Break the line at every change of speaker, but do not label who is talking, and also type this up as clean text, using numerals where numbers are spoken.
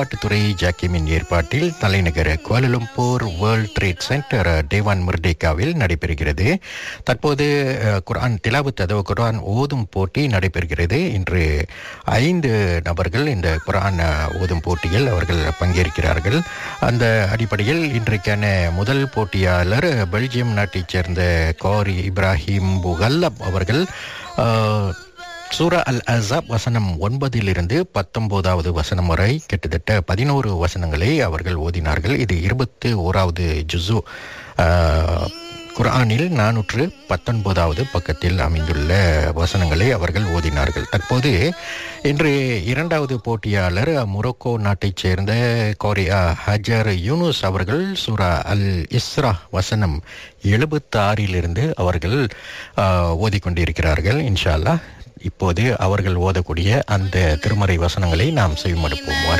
பண்பாட்டுத்துறை ஜாக்கிமின் ஏற்பாட்டில் தலைநகர் Kuala Lumpur world trade centre டேவான் மிர்டேக்காவில் நடைபெறுகிறது. தற்போது குர்ஆன் திலாவத் அதாவது குர்ஆன் ஓதும் போட்டி நடைபெறுகிறது. இன்று 5 நபர்கள் இந்த குர்ஆன் ஓதும் போட்டியில் அவர்கள் பங்கேற்கிறார்கள். அந்த அடிப்படையில் இன்றைக்கான முதல் போட்டியாளர் பெல்ஜியம் நாட்டைச் சேர்ந்த காரி இப்ராஹிம் புகல்லப் அவர்கள் சூரா அல் அஸாப் வசனம் 9 19வது வசனம் வரை கிட்டத்தட்ட 11 வசனங்களை அவர்கள் ஓதினார்கள். இது 21வது ஜுஸு குர்ஆனில் 419வது பக்கத்தில் அமைந்துள்ள வசனங்களை அவர்கள் ஓதினார்கள். தற்போது இன்று 2வது போட்டியாளர் மொரோக்கோ நாட்டைச் சேர்ந்த கோரியா ஹஜர் யூனுஸ் அவர்கள் சூரா அல் இஸ்ரா வசனம் 76 அவர்கள் ஓதிக்கொண்டிருக்கிறார்கள். இன்ஷா அல்லாஹ் இப்போது அவர்கள் ஓதக்கூடிய அந்த திருமறை வசனங்களை நாம் செவிமடுப்போம்.